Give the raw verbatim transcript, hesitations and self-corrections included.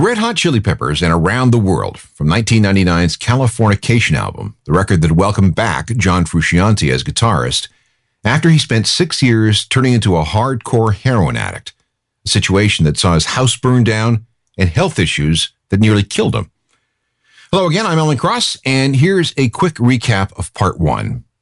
Red Hot Chili Peppers and Around the World from nineteen ninety-nine's Californication album, the record that welcomed back John Frusciante as guitarist after he spent six years turning into a hardcore heroin addict, a situation that saw his house burn down and health issues that nearly killed him. Hello again, I'm Alan Cross, and here's a quick recap of part one.